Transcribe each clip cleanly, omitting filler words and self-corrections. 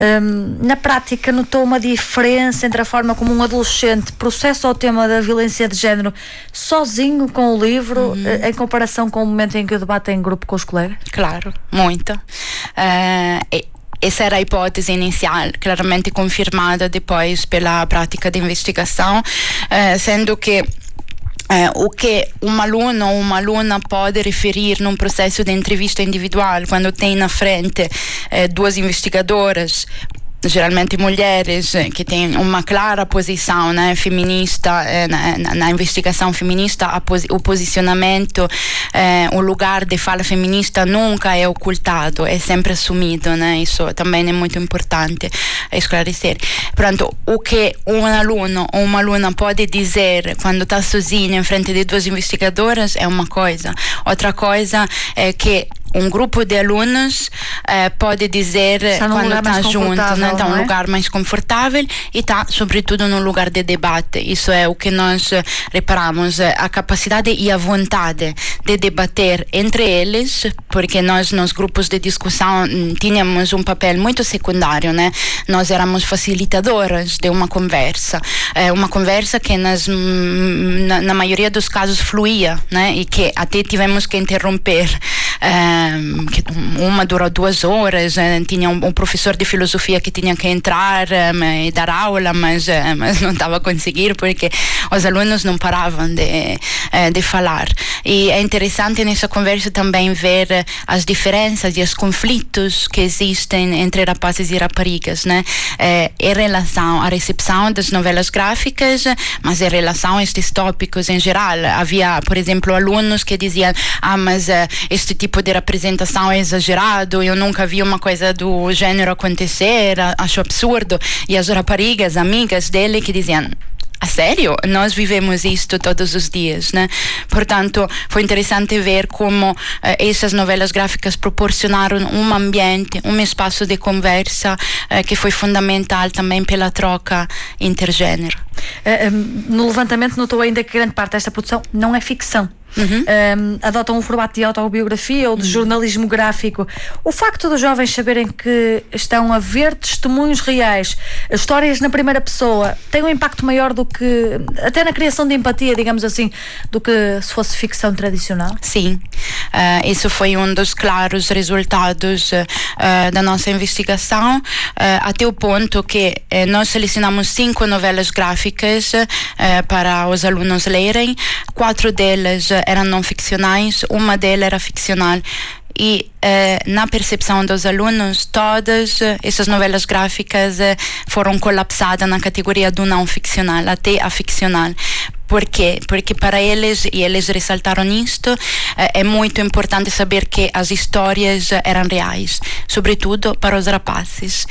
Na prática, notou uma diferença entre a forma como um adolescente processa o tema da violência de género sozinho com o livro, em comparação com o momento em que o debate em grupo com os colegas? Claro, muito. Essa era a hipótese inicial, claramente confirmada depois pela prática de investigação, sendo que o que um aluno ou uma aluna pode referir num processo de entrevista individual quando tem na frente duas investigadoras, geralmente mulheres, que têm uma clara posição, né, feminista, na investigação feminista, o posicionamento, o lugar de fala feminista nunca é ocultado, é sempre assumido, né? Isso também é muito importante esclarecer. Pronto, o que um aluno ou uma aluna pode dizer quando está sozinho em frente de duas investigadoras é uma coisa. Outra coisa é que um grupo de alunos pode dizer quando está junto, né? Está um lugar mais confortável e está sobretudo num lugar de debate. Isso é o que nós reparamos, a capacidade e a vontade de debater entre eles, porque nós nos grupos de discussão tínhamos um papel muito secundário, né? Nós éramos facilitadoras de uma conversa que na maioria dos casos fluía, né? E que até tivemos que interromper. Uma durou 2 horas, tinha um professor de filosofia que tinha que entrar e dar aula, mas não estava a conseguir porque os alunos não paravam de falar. E é interessante nessa conversa também ver as diferenças e os conflitos que existem entre rapazes e raparigas, né? Em relação à recepção das novelas gráficas, mas em relação a estes tópicos em geral. Havia, por exemplo, alunos que diziam: mas este tipo de representação é exagerado, eu nunca vi uma coisa do gênero acontecer, acho absurdo. E as raparigas, amigas dele, que diziam: a sério? Nós vivemos isto todos os dias, né? Portanto, foi interessante ver como essas novelas gráficas proporcionaram um ambiente, um espaço de conversa que foi fundamental também pela troca intergênero. No levantamento notou ainda que grande parte desta produção não é ficção. Adotam um formato de autobiografia ou de jornalismo gráfico. O facto dos jovens saberem que estão a ver testemunhos reais, histórias na primeira pessoa, tem um impacto maior do que, até na criação de empatia, digamos assim, do que se fosse ficção tradicional? Sim, isso foi um dos claros resultados da nossa investigação, até o ponto que nós selecionamos 5 novelas gráficas para os alunos lerem. 4 delas eram não ficcionais, uma delas era ficcional. E na percepção dos alunos, todas essas novelas gráficas foram colapsadas na categoria do não ficcional, até a ficcional. Por quê? Porque para eles, e eles ressaltaram isto, é muito importante saber que as histórias eram reais, sobretudo para os rapazes.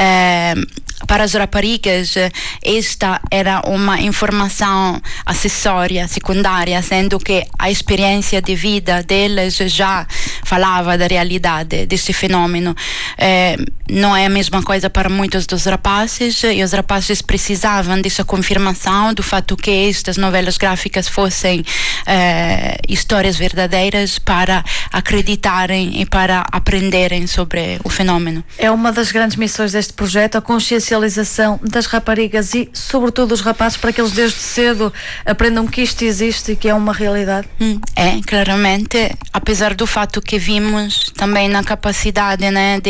Para as raparigas, esta era uma informação acessória, secundária, sendo que a experiência de vida delas já falava da realidade desse fenômeno. Não é a mesma coisa para muitos dos rapazes, e os rapazes precisavam dessa confirmação do fato que estas novelas gráficas fossem histórias verdadeiras para acreditarem e para aprenderem sobre o fenômeno. É uma das grandes missões deste projeto, a consciencialização das raparigas e, sobretudo, dos rapazes, para que eles desde cedo aprendam que isto existe e que é uma realidade. Claramente, apesar do fato que vimos também na capacidade, né,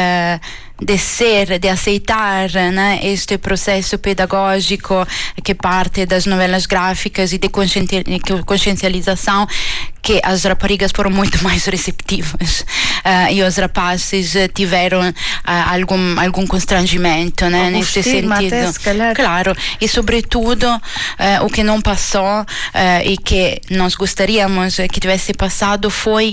de aceitar, né, este processo pedagógico que parte das novelas gráficas e de consciencialização, que as raparigas foram muito mais receptivas e os rapazes tiveram algum constrangimento, né, nesse sentido. Até, se calhar. Claro, e sobretudo o que não passou e que nós gostaríamos que tivesse passado foi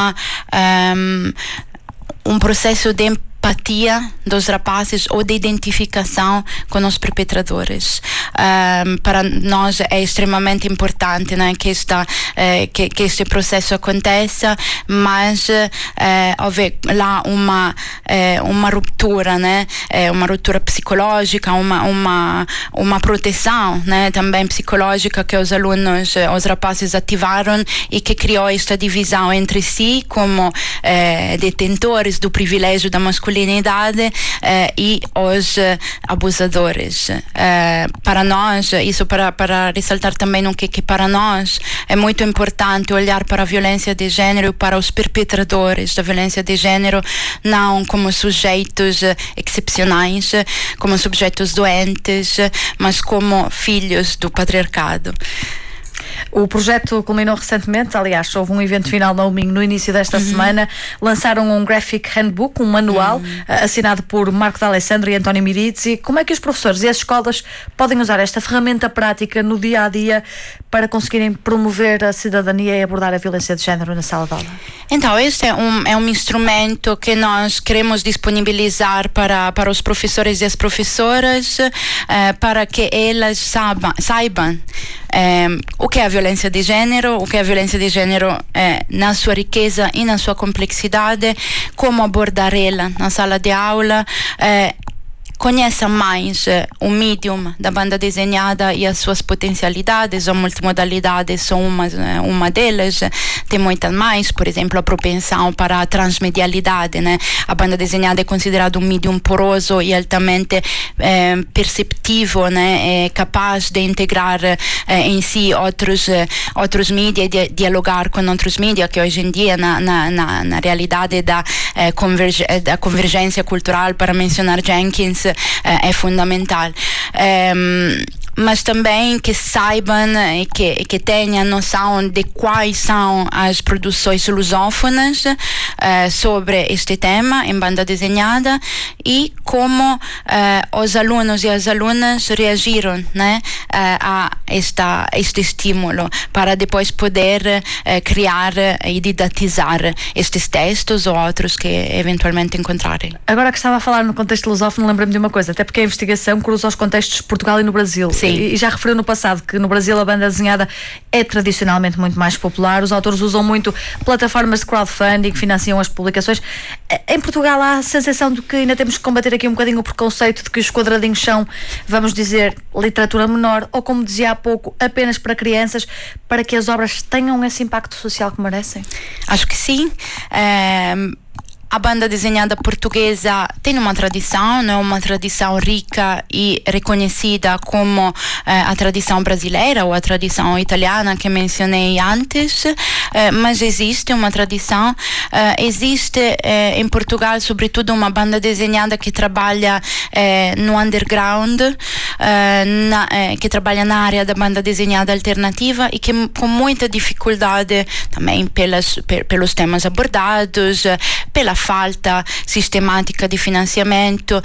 um processo de empatia dos rapazes ou de identificação com os perpetradores. Para nós é extremamente importante, né, que este processo aconteça, mas houve lá uma ruptura, né, uma ruptura psicológica, uma proteção, né, também psicológica que os alunos, os rapazes ativaram e que criou esta divisão entre si como detentores do privilégio da masculinidade masculinidade e os abusadores. Para nós, isso para ressaltar também que para nós é muito importante olhar para a violência de gênero e para os perpetradores da violência de gênero não como sujeitos excepcionais, como sujeitos doentes, mas como filhos do patriarcado. O projeto culminou recentemente, aliás, houve um evento final no início desta semana. Lançaram um graphic handbook, um manual, assinado por Marco D'Alessandro e António Mirizzi. Como é que os professores e as escolas podem usar esta ferramenta prática no dia a dia para conseguirem promover a cidadania e abordar a violência de género na sala de aula? Então, este é um instrumento que nós queremos disponibilizar para os professores e as professoras, para que elas saibam o que é a violência de gênero, na sua riqueza e na sua complexidade, como abordar ela na sala de aula, conheça mais o medium da banda desenhada e as suas potencialidades. A multimodalidade são uma delas, tem muitas mais, por exemplo, a propensão para a transmedialidade, né? A banda desenhada é considerada um medium poroso e altamente perceptivo, né? É capaz de integrar em si outros mídias e de dialogar com outros mídias, que hoje em dia na realidade da convergência cultural, para mencionar Jenkins, é fundamental. Mas também que saibam e que tenham noção de quais são as produções lusófonas sobre este tema em banda desenhada e como os alunos e as alunas reagiram, né, a este estímulo, para depois poder criar e didatizar estes textos ou outros que eventualmente encontrarem. Agora que estava a falar no contexto lusófono, lembrei-me de uma coisa, até porque a investigação cruza os contextos de Portugal e no Brasil. Sim. E já referiu no passado que no Brasil a banda desenhada é tradicionalmente muito mais popular, os autores usam muito plataformas de crowdfunding que financiam as publicações. Em Portugal há a sensação de que ainda temos que combater aqui um bocadinho o preconceito de que os quadradinhos são, vamos dizer, literatura menor, ou como dizia há pouco, apenas para crianças, para que as obras tenham esse impacto social que merecem? Acho que sim. A banda desenhada portuguesa tem uma tradição rica e reconhecida como a tradição brasileira ou a tradição italiana que mencionei antes, mas existe uma tradição, existe em Portugal sobretudo uma banda desenhada que trabalha no underground, que trabalha na área da banda desenhada alternativa e que com muita dificuldade também pelos temas abordados, pela falta sistemática de financiamento,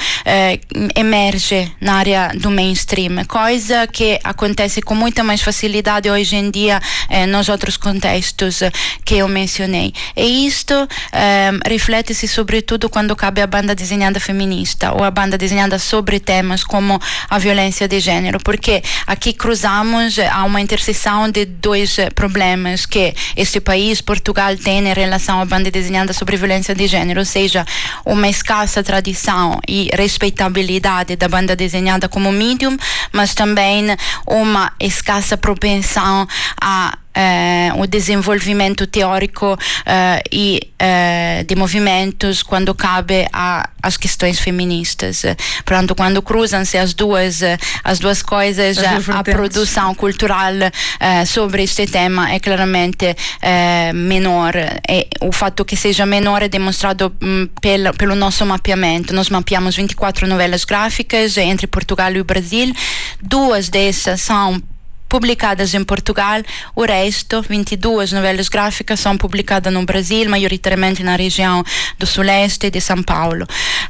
emerge na área do mainstream, coisa que acontece com muita mais facilidade hoje em dia nos outros contextos que eu mencionei. E isto reflete-se sobretudo quando cabe a banda desenhada feminista ou a banda desenhada sobre temas como a violência de gênero, porque aqui cruzamos a uma interseção de dois problemas que este país, Portugal, tem em relação à banda desenhada sobre violência de gênero, ou seja, uma escassa tradição e respeitabilidade da banda desenhada como medium, mas também uma escassa propensão a o desenvolvimento teórico e de movimentos quando cabe às questões feministas. Portanto, quando cruzam-se as duas coisas, a produção cultural sobre este tema é claramente menor. E o fato que seja menor é demonstrado pelo nosso mapeamento. Nós mapeamos 24 novelas gráficas entre Portugal e o Brasil. 2 dessas são publicadas em Portugal, o resto, 22 novelas gráficas, são publicadas no Brasil, maioritariamente na região do Suleste de São Paulo.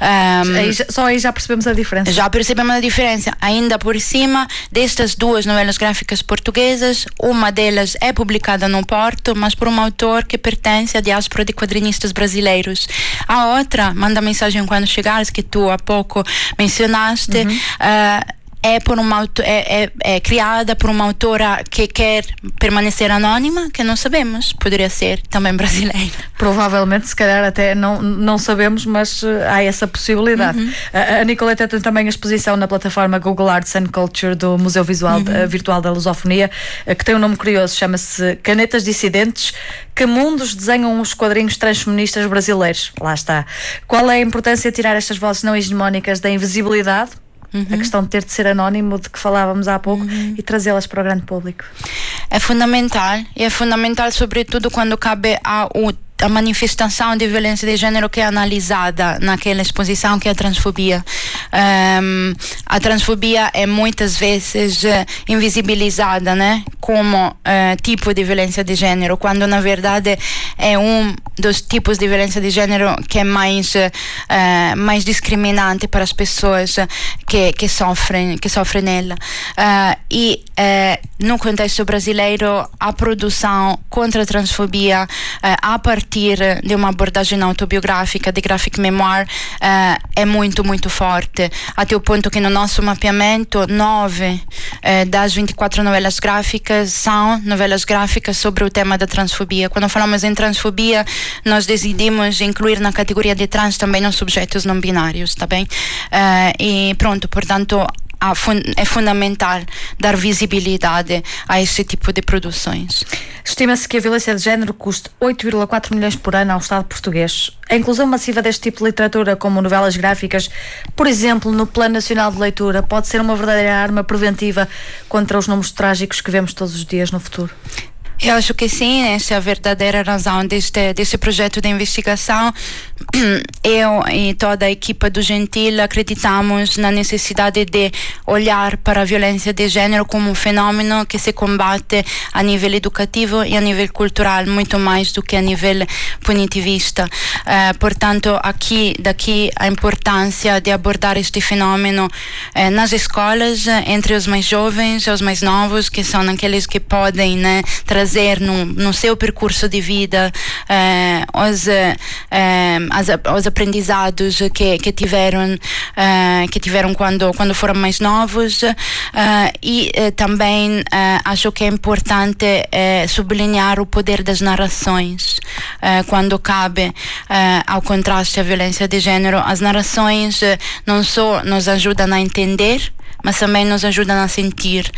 Só aí já percebemos a diferença. Já percebemos a diferença. Ainda por cima, destas 2 novelas gráficas portuguesas, uma delas é publicada no Porto, mas por um autor que pertence à diáspora de quadrinistas brasileiros. A outra, Manda Mensagem Quando Chegares, que tu há pouco mencionaste, é criada por uma autora que quer permanecer anónima, que não sabemos, poderia ser também brasileira. Provavelmente, se calhar até não sabemos, mas há essa possibilidade. A Nicoleta tem também a exposição na plataforma Google Arts and Culture do Museu Virtual da Lusofonia, que tem um nome curioso, chama-se Canetas Dissidentes, que mundos desenham os quadrinhos transfeministas brasileiros. Lá está. Qual é a importância de tirar estas vozes não hegemónicas da invisibilidade? A questão de ter de ser anónimo, de que falávamos há pouco, e trazê-las para o grande público. É fundamental, e é fundamental sobretudo quando cabe a manifestação de violência de gênero que é analisada naquela exposição, que é a transfobia. A transfobia é muitas vezes invisibilizada, né, como tipo de violência de gênero, quando na verdade é um dos tipos de violência de gênero que é mais discriminante para as pessoas que sofrem nela. E no contexto brasileiro, a produção contra a transfobia a partir de uma abordagem autobiográfica, de graphic memoir, é muito, muito forte, até o ponto que no nosso mapeamento 9 das 24 novelas gráficas são novelas gráficas sobre o tema da transfobia. Quando falamos em transfobia, nós decidimos incluir na categoria de trans também os subjetos não binários, tá bem? E pronto, portanto, é fundamental dar visibilidade a esse tipo de produções. Estima-se que a violência de género custe 8,4 milhões por ano ao Estado português. A inclusão massiva deste tipo de literatura, como novelas gráficas, por exemplo, no Plano Nacional de Leitura, pode ser uma verdadeira arma preventiva contra os números trágicos que vemos todos os dias no futuro? Eu acho que sim, essa é a verdadeira razão deste projeto de investigação. Eu e toda a equipa do Gentil acreditamos na necessidade de olhar para a violência de gênero como um fenômeno que se combate a nível educativo e a nível cultural, muito mais do que a nível punitivista. Portanto, daqui a importância de abordar este fenômeno nas escolas, entre os mais jovens e os mais novos, que são aqueles que podem, né, trazer no seu percurso de vida os aprendizados que tiveram quando foram mais novos, e também acho que é importante sublinhar o poder das narrações quando cabe ao contraste à violência de gênero. As narrações não só nos ajudam a entender, mas também nos ajudam a sentir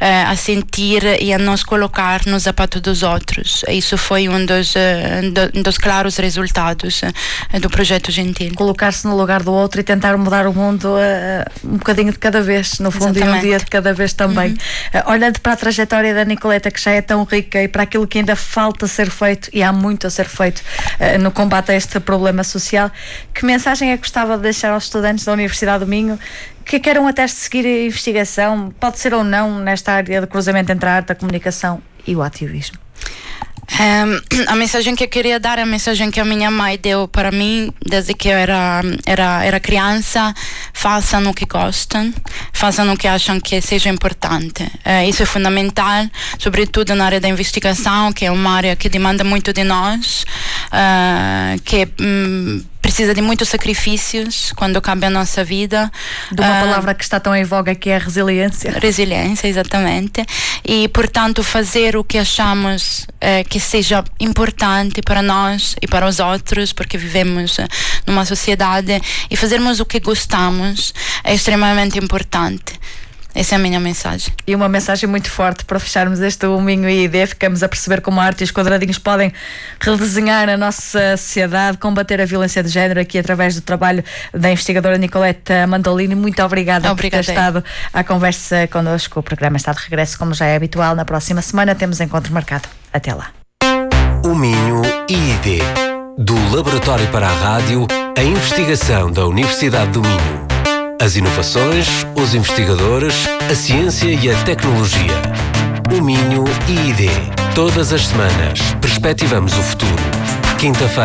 e a nos colocar no sapato dos outros. Isso foi um dos claros resultados do projeto Gentil. Colocar-se no lugar do outro e tentar mudar o mundo um bocadinho de cada vez, no fundo. Exatamente. E um dia de cada vez também. Olhando para a trajetória da Nicoleta, que já é tão rica, e para aquilo que ainda falta ser feito, e há muito a ser feito no combate a este problema social, que mensagem é que gostava de deixar aos estudantes da Universidade do Minho que queiram até seguir a investigação, pode ser ou não, nesta área de cruzamento entre a arte, a comunicação e o ativismo? A mensagem que eu queria dar é a mensagem que a minha mãe deu para mim desde que eu era criança: façam o que gostam, façam o que acham que seja importante. Isso é fundamental, sobretudo na área da investigação, que é uma área que demanda muito de nós, que precisa de muitos sacrifícios quando cabe a nossa vida. De uma palavra que está tão em voga, que é a resiliência. Resiliência, exatamente. E, portanto, fazer o que achamos que seja importante para nós e para os outros, porque vivemos numa sociedade, e fazermos o que gostamos é extremamente importante. Essa é a minha mensagem. E uma mensagem muito forte para fecharmos este Minho e ID. Ficamos a perceber como a arte e os quadradinhos podem redesenhar a nossa sociedade, combater a violência de género, aqui através do trabalho da investigadora Nicoleta Mandolini. Muito obrigada por ter estado à conversa connosco. O programa está de regresso, como já é habitual. Na próxima semana temos encontro marcado. Até lá. O Minho e ID, do Laboratório para a Rádio, a investigação da Universidade do Minho. As inovações, os investigadores, a ciência e a tecnologia. O Minho e ID. Todas as semanas, perspectivamos o futuro. Quinta-feira.